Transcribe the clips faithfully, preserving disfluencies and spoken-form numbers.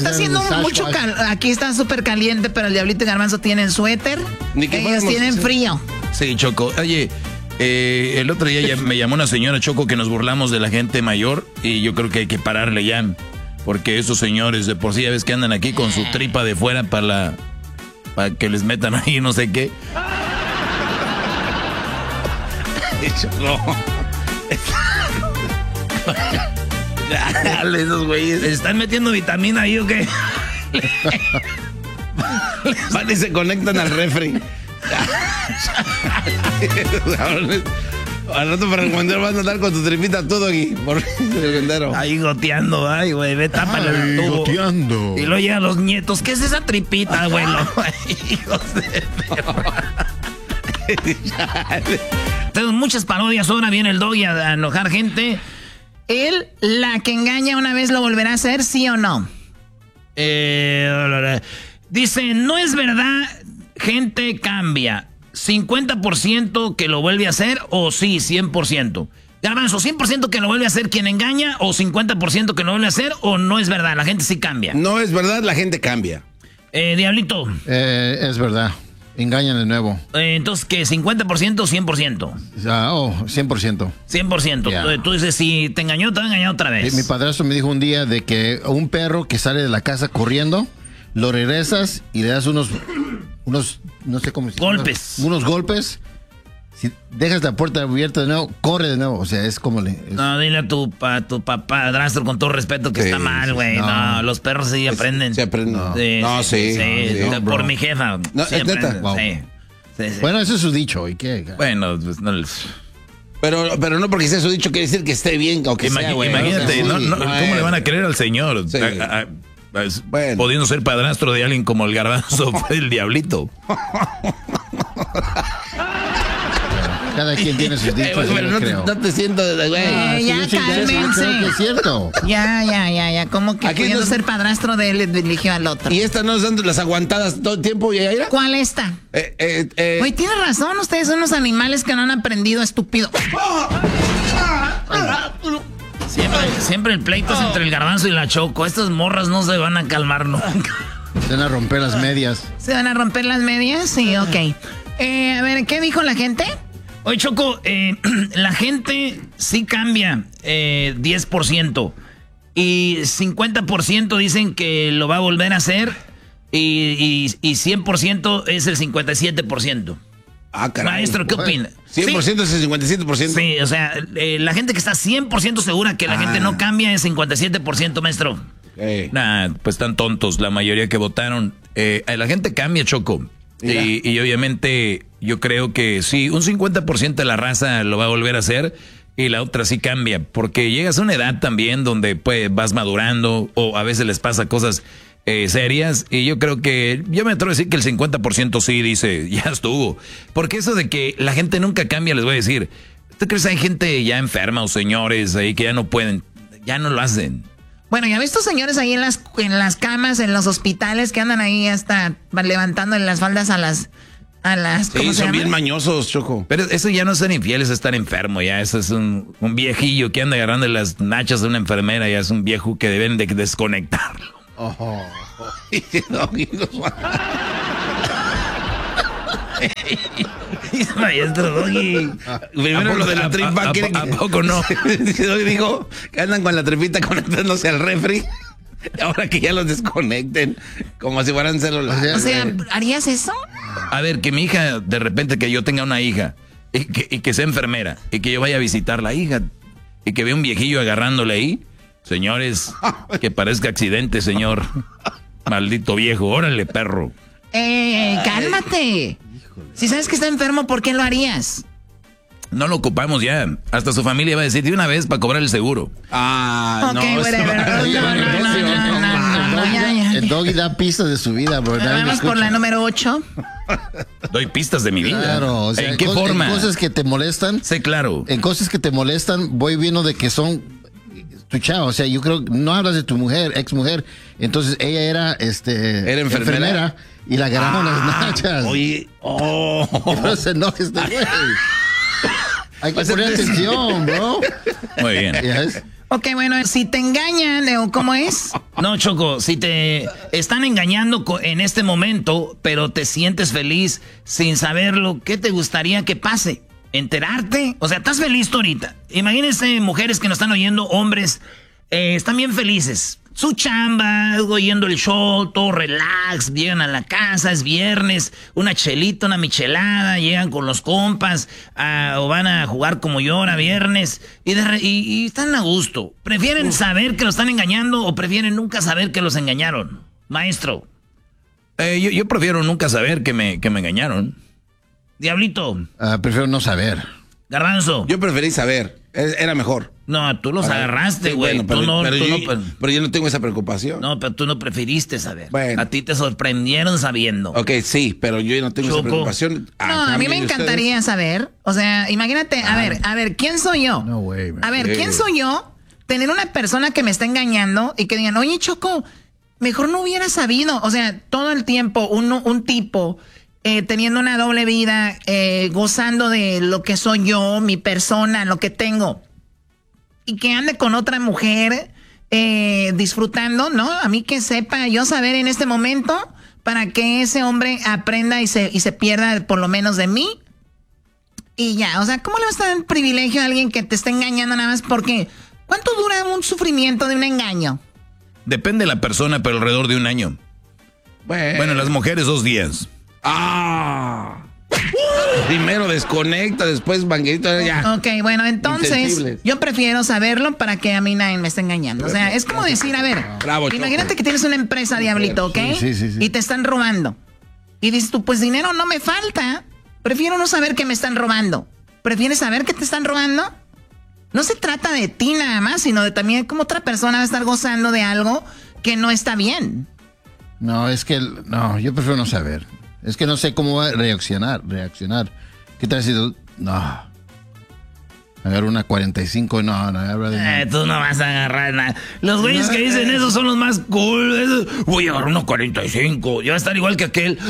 está haciendo mucho calor. Aquí está súper caliente, pero el Diablito y Garbanzo tienen suéter. Ni que ellos tienen sí. frío. Sí, Choco. Oye, eh, el otro día ya me llamó una señora, Choco, que nos burlamos de la gente mayor y yo creo que hay que pararle ya. Porque esos señores de por sí ya ves que andan aquí con su tripa de fuera para la, para que les metan ahí no sé qué. No. Dale, esos güeyes. ¿Les están metiendo vitamina ahí o qué? Van y se conectan al refri. Al rato para el guandero vas a andar con tu tripita todo aquí. Por el guandero. Ahí goteando, ay, güey, ve, tápale el tubo. Goteando. Y luego llegan los nietos. ¿Qué es esa tripita, abuelo? Hijos de Tengo muchas parodias. Ahora viene el Doggy a enojar gente. Él, la que engaña una vez, ¿lo volverá a hacer, sí o no? Eh, dice, no es verdad, gente cambia. cincuenta por ciento que lo vuelve a hacer o sí, cien por ciento. Garbanzo, ¿cien por ciento que lo vuelve a hacer quien engaña o cincuenta por ciento que lo vuelve a hacer o no es verdad? La gente sí cambia. No es verdad, la gente cambia. Eh, Diablito. Eh, es verdad. Engañan de nuevo. Eh, entonces, ¿qué? ¿cincuenta por ciento o cien por ciento? Ah, oh, cien por ciento. cien por ciento. Yeah. Tú, tú dices, si te engañó, te va a engañar otra vez. Mi padrastro me dijo un día de que un perro que sale de la casa corriendo, lo regresas y le das unos, unos no sé cómo se llama. Golpes. Unos golpes. Si dejas la puerta abierta de nuevo, corre de nuevo. O sea, es como le... Es... No, dile a tu, a tu papá, padrastro, con todo respeto, que sí, está mal, güey. Sí, no. no, los perros sí aprenden. Se aprenden. No, sí, no, sí. sí, sí no, por mi jefa. No, sí es neta. Wow. Sí. Sí, sí. Bueno, eso es su dicho. ¿Y qué? Bueno, pues no les... Pero, pero no porque sea su dicho quiere decir que esté bien o que Imag sea, güey. Imagínate, sí, no, no, bueno. ¿cómo le van a creer al señor? Sí. A, a, a, bueno. Pudiendo ser padrastro de alguien como el Garbanzo, fue el Diablito. Cada quien tiene sus dichos. Eh, bueno, no, te, no te siento, güey. Eh, ya, cálmense. Es cierto. Ya, ya, ya, ya. ¿Cómo que Aquí pudiendo nos... ser padrastro de él eligió al otro? ¿Y esta no nos dan las aguantadas todo el tiempo, Yaira? ¿Cuál esta? Eh, eh, eh. Oye, tiene razón. Ustedes son unos animales que no han aprendido, estúpido. Siempre, siempre el pleito es entre el Garbanzo y la Choco. Estas morras no se van a calmar nunca. Se van a romper las medias. ¿Se van a romper las medias? Sí, ok. Eh, a ver, ¿qué dijo la gente? Oye, Choco, eh, la gente sí cambia eh, diez por ciento y cincuenta por ciento dicen que lo va a volver a hacer y, y, y cien por ciento es el cincuenta y siete por ciento. Ah, caray. Maestro, ¿qué opina? cien por ciento ¿Sí? Es el cincuenta y siete por ciento. Sí, o sea, eh, la gente que está cien por ciento segura que la ah. gente no cambia es cincuenta y siete por ciento, maestro. Hey. Nah, pues están tontos la mayoría que votaron. Eh, la gente cambia, Choco. Y, y obviamente yo creo que sí, un cincuenta por ciento de la raza lo va a volver a hacer y la otra sí cambia, porque llegas a una edad también donde pues vas madurando o a veces les pasa cosas eh, serias y yo creo que, yo me atrevo a decir que el cincuenta por ciento sí dice, ya estuvo, porque eso de que la gente nunca cambia, les voy a decir, ¿tú crees que hay gente ya enferma o señores ahí que ya no pueden, ya no lo hacen? Bueno, ya ves estos señores ahí en las, en las camas, en los hospitales, que andan ahí hasta levantando las faldas a las... A las sí, son bien mañosos, Choco. Pero eso ya no es ser infiel, es estar enfermo, ya. Eso es un, un viejillo que anda agarrando las nachas de una enfermera, ya es un viejo que deben de desconectarlo. Oh. Maestro Doggy. Primero lo de la tripa. ¿A, a, a, a poco no? Doggy dijo que andan con la tripita conectándose al refri. Ahora que ya los desconecten, como si fueran celulares. O sea, ¿harías eso? A ver, que mi hija, de repente que yo tenga una hija y que, y que sea enfermera y que yo vaya a visitar la hija y que vea un viejillo agarrándole ahí. Señores, que parezca accidente, señor. Maldito viejo, órale, perro. Eh, cálmate. Si sabes que está enfermo, ¿por qué lo harías? No lo ocupamos ya. Hasta su familia va a decir de una vez para cobrar el seguro. Ah, okay, no. Whatever. No, no, no, no, no, no, ya, ya. El Doggy da pistas de su vida, bro. Vamos por la número ocho. Doy pistas de mi vida. Claro. O sea, ¿En qué cos forma? En cosas que te molestan. Sí, claro. En cosas que te molestan, voy viendo de que son tu chavo. O sea, yo creo que no hablas de tu mujer, ex mujer. Entonces ella era, este, era enfermera, enfermera y la agarraron ah, las nachas. Oye, oh. No se enoje este güey. Hay que poner atención, bro. Muy bien. Yes. Ok, bueno, si te engañan, o ¿cómo es? No, Choco, si te están engañando en este momento, pero te sientes feliz sin saberlo, ¿qué te gustaría que pase? ¿Enterarte? O sea, estás feliz tú ahorita. Imagínense mujeres que nos están oyendo, hombres, eh, están bien felices. Su chamba, oyendo el show, todo relax, llegan a la casa, es viernes, una chelita, una michelada, llegan con los compas, a, o van a jugar como yo ahora viernes, y, de re, y, y están a gusto. ¿Prefieren Uf. saber que los están engañando o prefieren nunca saber que los engañaron? Maestro. Eh, yo, yo prefiero nunca saber que me, que me engañaron. Diablito. Uh, prefiero no saber. Garbanzo. Yo preferí saber, era mejor. No, tú los Para, agarraste, güey. Sí, bueno, pero, no, pero, no, pero, pero yo no tengo esa preocupación. No, pero tú no preferiste saber. Bueno. A ti te sorprendieron sabiendo. Ok, sí, pero yo no tengo Choco. esa preocupación. No, a, a mí me encantaría ustedes. saber. O sea, imagínate, a ah. ver, a ver, ¿quién soy yo? No, güey. A ver, ¿quién soy yo? Tener una persona que me está engañando y que digan, oye, Choco, mejor no hubiera sabido. O sea, todo el tiempo un, un tipo... Eh, teniendo una doble vida, eh, gozando de lo que soy yo, mi persona, lo que tengo, y que ande con otra mujer eh, disfrutando, ¿no? A mí que sepa yo saber en este momento para que ese hombre aprenda y se, y se pierda por lo menos de mí. Y ya, o sea, ¿cómo le vas a dar el privilegio a alguien que te está engañando nada más porque... ¿Cuánto dura un sufrimiento de un engaño? Depende de la persona, pero alrededor de un año. Bueno, bueno las mujeres dos días. ¡Ah! Primero desconecta, después manguerito, ya. Ok, bueno, entonces yo prefiero saberlo para que a mí nadie me esté engañando. O sea, es como decir, a ver, Bravo, imagínate que tienes una empresa, Diablito, ¿ok? Sí, sí, sí, sí. Y te están robando. Y dices tú, pues dinero no me falta. Prefiero no saber que me están robando. ¿Prefieres saber que te están robando? No se trata de ti nada más, sino de también cómo otra persona va a estar gozando de algo que no está bien. No, es que, no, yo prefiero no saber. Es que no sé cómo va a reaccionar, reaccionar. ¿Qué tal si tú, no, agarro una cuarenta y cinco, no, no, no. Eh, tú no vas a agarrar nada. Los güeyes no, que dicen eso son los más cool. Eso, voy a agarrar una cuarenta y cinco, ya va a estar igual que aquel.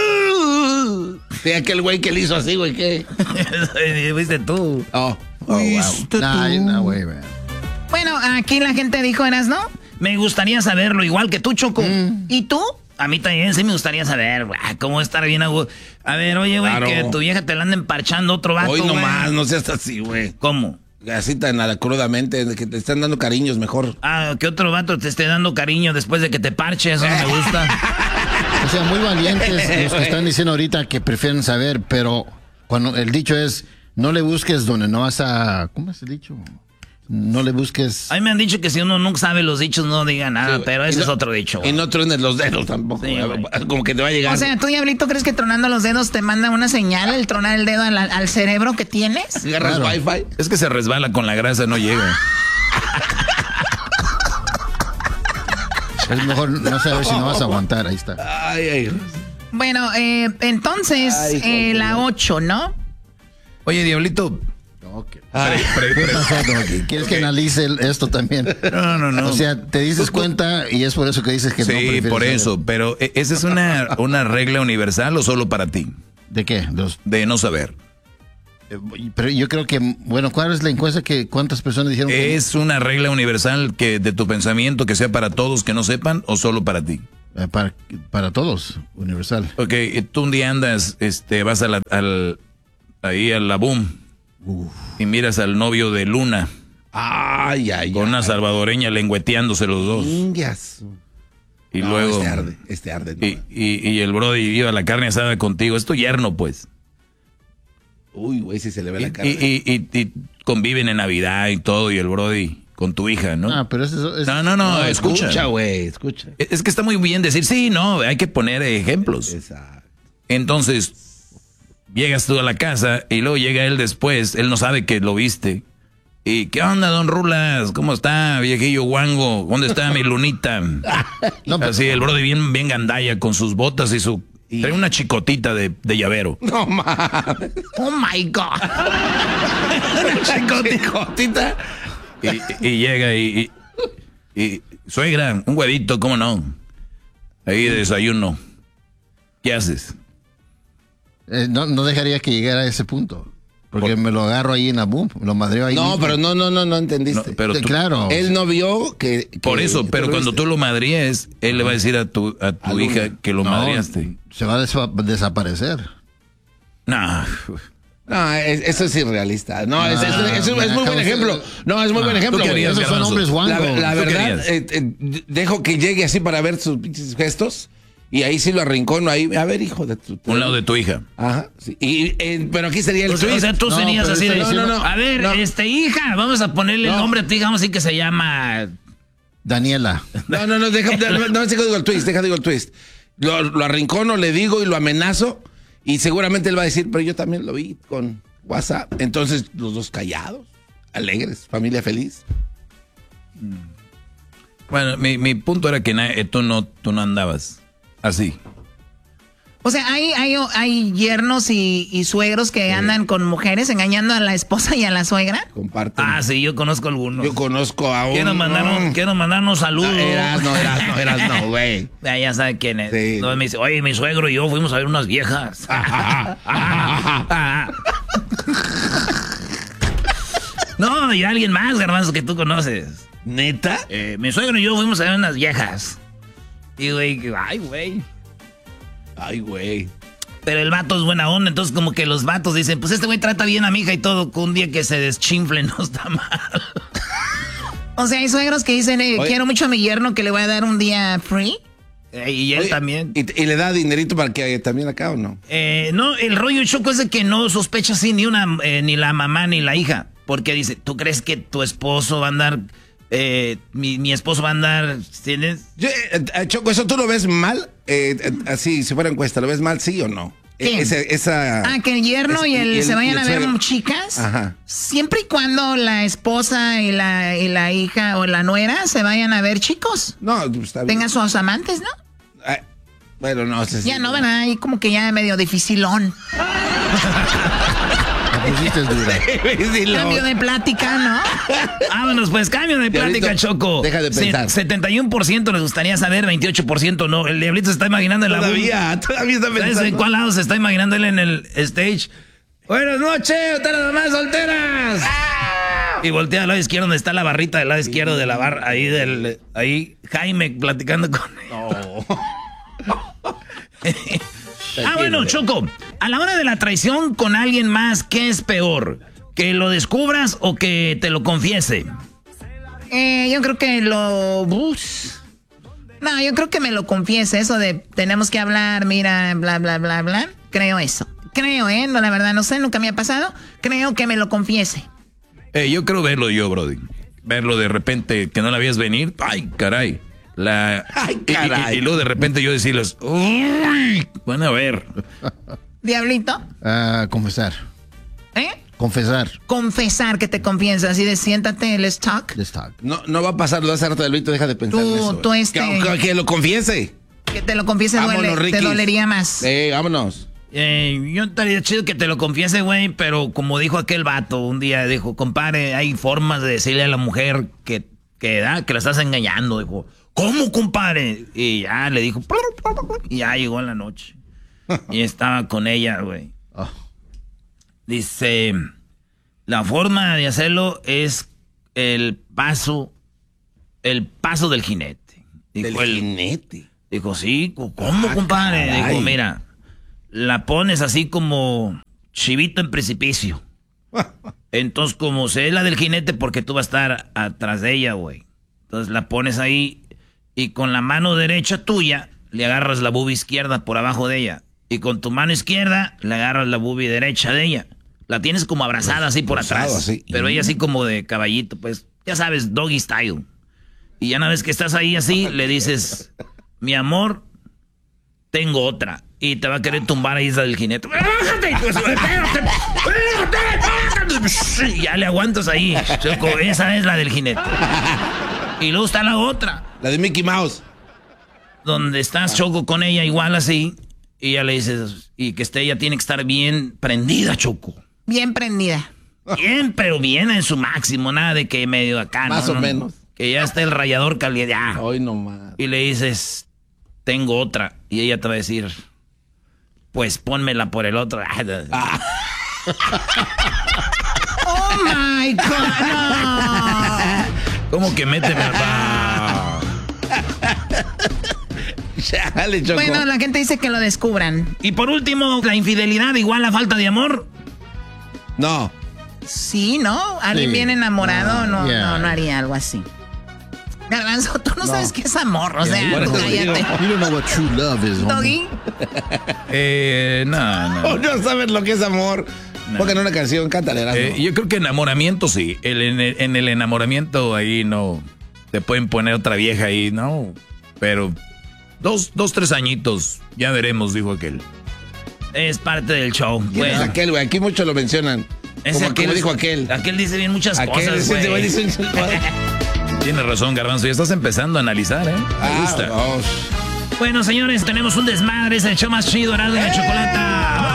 Sí, aquel güey que le hizo así, güey, ¿qué? Fuiste tú. Oh, oh wow. Nah, no, güey, man. Bueno, aquí la gente dijo, ¿eras, no? Me gustaría saberlo, igual que tú, Choco. Mm. ¿Y tú? A mí también sí me gustaría saber, güey, cómo estar bien a gusto. A ver, oye, güey, claro. que tu vieja te la anda emparchando otro vato, Hoy nomás, güey. no seas así, güey. ¿Cómo? Así tan nada crudamente, que te están dando cariños mejor. Ah, que otro vato te esté dando cariño después de que te parche, eso no me gusta. O sea, muy valientes los que están diciendo ahorita que prefieren saber, pero cuando el dicho es, no le busques donde no vas a... ¿Cómo es el dicho? No le busques... A mí me han dicho que si uno nunca sabe los dichos no diga nada, sí, pero ese no, es otro dicho. Y no truenes los dedos tampoco, sí, como que te va a llegar. O sea, ¿tú, Diablito, crees que tronando los dedos te manda una señal, el tronar el dedo al, al cerebro que tienes? ¿Agarras claro. Wi-Fi? Es que se resbala con la grasa, no llega. Es mejor no saber si no vas a aguantar, ahí está. Ay, ay. Bueno, eh, entonces, ay, eh, la ocho, ¿no? Oye, Diablito... Okay. Ay, pre, pre, pre. ¿Quieres okay. que analice esto también? No, no, no. O sea, te dices cuenta y es por eso que dices que sí, no prefieres. Sí, por eso. Saber. Pero ¿esa es una, una regla universal o solo para ti? ¿De qué? Los... De no saber. Pero yo creo que, bueno, ¿cuál es la encuesta que cuántas personas dijeron? Que... ¿Es una regla universal que de tu pensamiento que sea para todos que no sepan o solo para ti? Eh, para, para todos, universal. Ok, tú un día andas, este, vas a la, al, ahí a la boom. Uf. Y miras al novio de Luna. Ay, ay, con ay, una ay. salvadoreña lengüeteándose los dos. Ingas. Y no, luego. Este arde, este arde. No. Y, y, y el brody iba a la carne asada contigo. Es tu yerno, pues. Uy, güey, si se le ve y, la carne. Y, y, y, y conviven en Navidad y todo. Y el brody con tu hija, ¿no? Ah, pero eso es. No, no, no, no escucha. Escucha, güey, escucha. Es que está muy bien decir, sí, no, hay que poner ejemplos. Exacto. Entonces. Llegas tú a la casa y luego llega él después, él no sabe que lo viste. ¿Y qué onda, don Rulas? ¿Cómo está, viejillo guango? ¿Dónde está mi lunita? No, así, el brody bien, bien gandalla con sus botas y su... Y... trae una chicotita de, de llavero. No mames. Oh my God. Una chicotita. Y, y llega y, y, y... suegra, un huevito, ¿cómo no? Ahí de desayuno. ¿Qué haces? Eh, no, no dejaría que llegara a ese punto. Porque Por... me lo agarro ahí en la boom, lo madreo ahí. No, mismo. pero no, no, no, no entendiste. No, pero tú, claro. Él no vio que... que por eso, pero cuando tú lo madríes, él le va a decir a tu, a tu hija una. que lo no, madreaste. Se va a des- desaparecer. No. No, es, eso es irrealista. No, es, es, es, es, es muy buen ejemplo. No, es muy buen ejemplo. Esos son hombres guangos. La, la verdad, eh, eh, dejo que llegue así para ver sus gestos. Y ahí sí lo arrincono ahí. A ver, hijo de tu... tu un lado de tu hija. Ajá. Sí. Y, eh, pero aquí sería el twist. O sea, tú serías no, así de... No, no, no. A ver, no. este, hija, vamos a ponerle no. el nombre a tu hija. Vamos a decir que se llama... Daniela. No, no, no, deja, no, no, no digo el twist, deja digo el twist. Lo, lo arrincono, le digo y lo amenazo. Y seguramente él va a decir, pero yo también lo vi con WhatsApp. Entonces, los dos callados, alegres, familia feliz. Bueno, mi, mi punto era que na, tú, no, tú no andabas así. O sea, hay, hay, hay yernos y, y suegros que sí. andan con mujeres engañando a la esposa y a la suegra. Comparten. Ah, sí, yo conozco algunos. Yo conozco a uno. Quiero mandarnos, quiero mandarnos saludos. No, eras, no, eras, no, eras, no, güey. Ya, ya sabe quién es. Sí. No, me dice, oye, mi suegro y yo fuimos a ver unas viejas. No, y alguien más, Garbanzo, que tú conoces. ¿Neta? Eh, mi suegro y yo fuimos a ver unas viejas. Y güey, ay, güey. Ay, güey. Pero el vato es buena onda, entonces como que los vatos dicen, pues este güey trata bien a mi hija y todo, que un día que se deschinfle no está mal. O sea, hay suegros que dicen, eh, quiero mucho a mi yerno que le voy a dar un día free. Eh, y él Oye, también. ¿y, ¿Y le da dinerito para que también acá o no? Eh, no, el rollo choco es de que no sospecha así ni una, eh, ni la mamá ni la hija. Porque dice, ¿tú crees que tu esposo va a andar... Eh, mi, mi esposo va a andar, ¿tienes? Yo, eh, Choco, ¿eso tú lo ves mal? Eh, eh, así, si fuera encuesta, ¿lo ves mal, sí o no? ¿Quién? Ese, esa, ah, que el yerno es, y, el, y el se vayan a ver suegro. Chicas. Ajá. Siempre y cuando la esposa y la, y la hija o la nuera se vayan a ver chicos. No, está bien. Tengan sus amantes, ¿no? Ay, bueno, no sé si... Ya no, ¿verdad? Ahí como que ya medio dificilón. Pusiste dura. Cambio de plática, ¿no? Vámonos, pues, cambio de plática, Choco. Deja de pensar. setenta y uno por ciento les gustaría saber, veintiocho por ciento no. El diablito se está imaginando en la... Todavía, todavía está pensando. ¿Sabes en cuál lado se está imaginando él en el stage? Buenas noches, ustedes las mamás solteras. ¡Ah! Y voltea al lado izquierdo donde está la barrita del lado izquierdo de la barra. Ahí, del, ahí Jaime platicando con él. No. Ah, bueno, Choco, a la hora de la traición con alguien más, ¿qué es peor? ¿Que lo descubras o que te lo confiese? Eh, yo creo que lo... Uf. No, yo creo que me lo confiese. Eso de tenemos que hablar, mira, bla, bla, bla, bla. Creo eso. Creo, ¿eh? No, la verdad, no sé, nunca me ha pasado. Creo que me lo confiese. Eh, yo creo verlo yo, Brody. Verlo de repente, que no la veías venir. Ay, caray. La... Ay, caray. Y, y, y luego de repente yo decirles, uy, van a ver. Diablito. Uh, confesar. ¿Eh? Confesar. Confesar que te confiesa, así de siéntate, let's talk. Let's talk. No, no va a pasar, lo hace rato Diablito, deja de pensar tú, en eso. Tú este... Que, que, que lo confiese. Que te lo confiese, duele, vámonos, te dolería más. Eh, vámonos. Eh, yo estaría chido que te lo confiese, güey, pero como dijo aquel vato un día, dijo, compadre, hay formas de decirle a la mujer que, que, ah, que la estás engañando, dijo. ¿Cómo, compadre? Y ya le dijo, y ya llegó en la noche. Y estaba con ella, güey. Oh. Dice, la forma de hacerlo es el paso, el paso del jinete. Dijo, ¿del el, jinete? Dijo, sí, ¿cómo, ah, compadre? Caray. Dijo, mira, la pones así como chivito en precipicio. Entonces, como se es la del jinete, porque tú vas a estar atrás de ella, güey. Entonces la pones ahí y con la mano derecha tuya le agarras la boobie izquierda por abajo de ella. Y con tu mano izquierda le agarras la boobie derecha de ella. La tienes como abrazada así por atrás. Así. Pero ella así como de caballito, pues, ya sabes, doggy style. Y ya una vez que estás ahí así, le dices, mi amor, tengo otra. Y te va a querer tumbar ahí esa del jinete. ¡Bájate! Y ya le aguantas ahí, Choco. Esa es la del jinete. Y luego está la otra. La de Mickey Mouse. Donde estás, Choco, con ella igual así. Y ya le dices, y que esté, ella tiene que estar bien prendida, Choco. Bien prendida. Bien, pero bien en su máximo. Nada de que medio acá, más no, o no, menos. Que ya está el rallador caliente. Ya. Hoy nomás. Y le dices, tengo otra. Y ella te va a decir, pues pónmela por el otro. Ah. Oh my God, no. ¿Cómo que méteme al bar? Chale, Choco. Bueno, la gente dice que lo descubran. Y por último, la infidelidad igual a falta de amor. No. Sí, ¿no? Alguien Sí. bien enamorado Ah, no, yeah. no, no haría algo así. Garbanzo, tú no, No. sabes qué es amor, o sea, por eso te digo. cállate. You don't know what true love is, homie. Doggy, Eh, no, no. Oh, no sabes lo que es amor. No. Pongan una canción, cántale. Erasmo. Eh, yo creo que enamoramiento sí. El, en, el, en el enamoramiento ahí no. Te pueden poner otra vieja ahí, no. Pero dos, dos, tres añitos, ya veremos, dijo aquel. Es parte del show. ¿Quién es Bueno, aquel, güey? Aquí muchos lo mencionan. ese Como, como dijo aquel. Aquel dice bien muchas Aquel, cosas, ese güey güey. dice un- Tienes razón, Garbanzo. Ya estás empezando a analizar, ¿eh? Me Ah, gusta. oh. Bueno, señores, tenemos un desmadre. Es el show más chido, Erasmo y la Chocolata.